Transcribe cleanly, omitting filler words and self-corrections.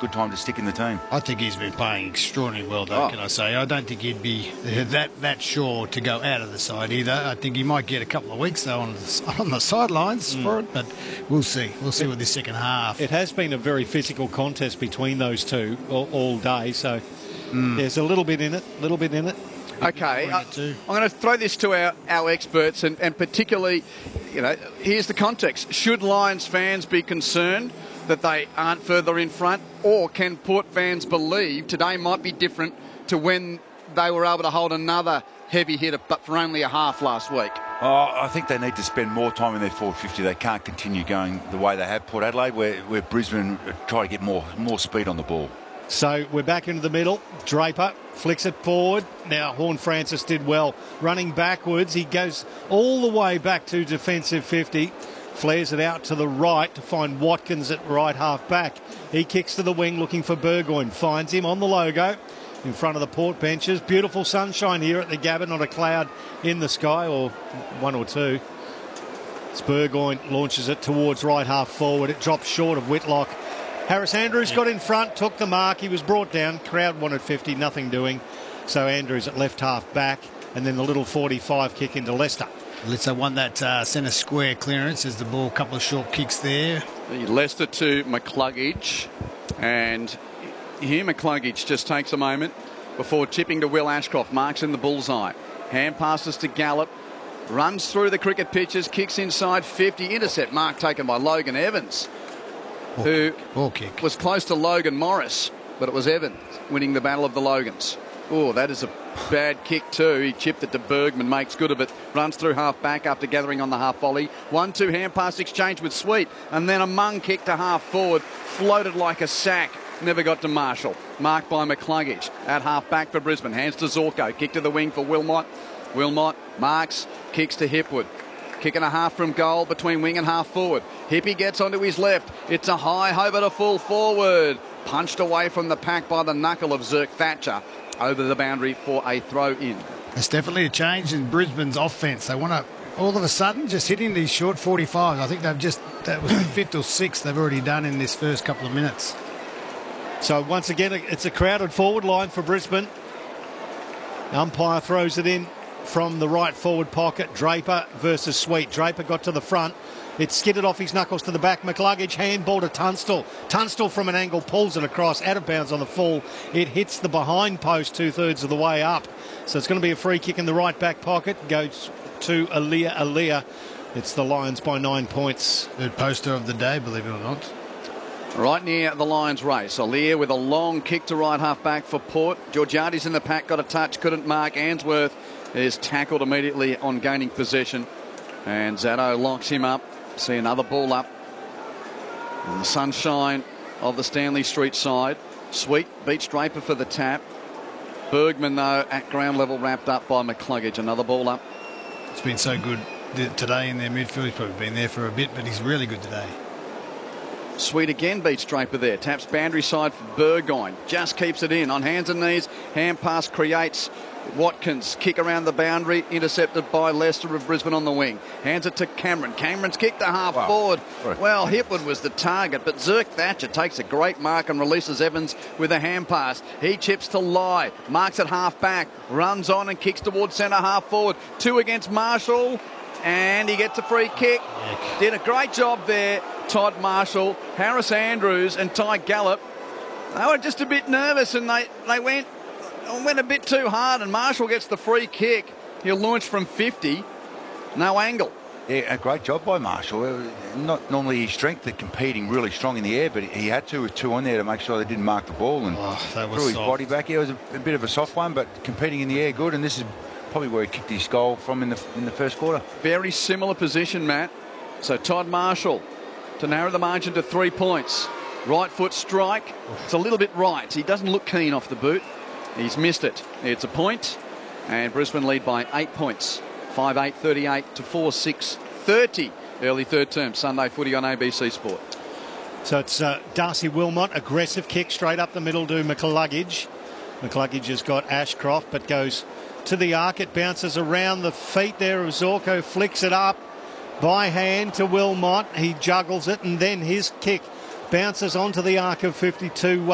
good time to stick in the team. I think he's been playing extraordinarily well, though, can I say. I don't think he'd be that sure to go out of the side either. I think he might get a couple of weeks, though, on the sidelines for it, but we'll see. We'll see with this second half. It has been a very physical contest between those two all day, so there's a little bit in it, Okay, I'm going to throw this to our experts, and particularly, here's the context. Should Lions fans be concerned that they aren't further in front, or can Port fans believe today might be different to when they were able to hold another heavy hitter, but for only a half last week? I think they need to spend more time in their forward 50. They can't continue going the way they have Port Adelaide, where Brisbane try to get more speed on the ball. So we're back into the middle. Draper flicks it forward. Now Horne-Francis did well. Running backwards, he goes all the way back to defensive 50. Flares it out to the right to find Watkins at right half back. He kicks to the wing looking for Burgoyne. Finds him on the logo in front of the Port benches. Beautiful sunshine here at the Gabba. Not a cloud in the sky, or one or two. It's Burgoyne launches it towards right half forward. It drops short of Whitlock. Harris Andrews got in front, took the mark. He was brought down. Crowd wanted 50, nothing doing. So Andrews at left half back, and then the little 45 kick into Leicester. Leicester won that centre square clearance as the ball, a couple of short kicks there. Leicester to McCluggage, and here McCluggage just takes a moment before tipping to Will Ashcroft. Marks in the bullseye. Hand passes to Gallup. Runs through the cricket pitches, kicks inside 50. Intercept mark taken by Logan Evans, who was close to Logan Morris, but it was Evans winning the battle of the Logans. Oh, that is a bad kick too. He chipped it to Bergman, makes good of it. Runs through half back after gathering on the half volley. 1-2 hand pass exchange with Sweet, and then a mung kick to half forward. Floated like a sack. Never got to Marshall. Marked by McCluggage at half back for Brisbane. Hands to Zorko. Kick to the wing for Wilmot. Wilmot marks, kicks to Hipwood. Kick and a half from goal between wing and half forward. Hippie gets onto his left. It's a high hope at a full forward. Punched away from the pack by the knuckle of Zirk Thatcher over the boundary for a throw in. It's definitely a change in Brisbane's offence. They want to, all of a sudden, just hitting these short 45s. I think that was the fifth or sixth they've already done in this first couple of minutes. So once again, it's a crowded forward line for Brisbane. The umpire throws it in from the right forward pocket. Draper versus Sweet. Draper got to the front. It skidded off his knuckles to the back. McCluggage handball to Tunstall. Tunstall from an angle pulls it across, out of bounds on the full. It hits the behind post 2/3 of the way up. So it's going to be a free kick in the right back pocket. Goes to Alia. It's the Lions by 9 points. Third poster of the day, believe it or not. Right near the Lions race. Alia with a long kick to right half back for Port. Georgiades in the pack, got a touch, couldn't mark. Answorth is tackled immediately on gaining possession, and Zatto locks him up. See another ball up in the sunshine of the Stanley Street side. Sweet beats Draper for the tap. Bergman, though, at ground level, wrapped up by McCluggage. Another ball up. It's been so good today in their midfield. He's probably been there for a bit, but he's really good today. Sweet again beats Draper there. Taps boundary side for Burgoyne. Just keeps it in on hands and knees. Hand pass creates Watkins. Kick around the boundary. Intercepted by Leicester of Brisbane on the wing. Hands it to Cameron. Cameron's kick to half forward. Well, Hipwood was the target, but Zirk Thatcher takes a great mark and releases Evans with a hand pass. He chips to Lai. Marks at half back. Runs on and kicks towards centre half forward. 2 against Marshall. And he gets a free kick. Did a great job there, Todd Marshall. Harris Andrews and Ty Gallup, they were just a bit nervous, and they went a bit too hard, and Marshall gets the free kick. He'll launch from 50. No angle. Yeah, a great job by Marshall. Not normally his strength at competing really strong in the air, but he had to with 2 on there to make sure they didn't mark the ball, and threw his body back. Yeah, it was a bit of a soft one, but competing in the air good, and this is probably where he kicked his goal from in the first quarter. Very similar position, Matt. So Todd Marshall to narrow the margin to 3 points. Right foot strike. It's a little bit right. He doesn't look keen off the boot. He's missed it. It's a point, and Brisbane lead by 8 points. 5-8-38 to 4-6-30. Early third term. Sunday footy on ABC Sport. So it's Darcy Wilmot. Aggressive kick straight up the middle to McCluggage. McCluggage has got Ashcroft, but goes to the arc. It bounces around the feet there of Zorko. Flicks it up by hand to Wilmot. He juggles it, and then his kick bounces onto the arc of 52.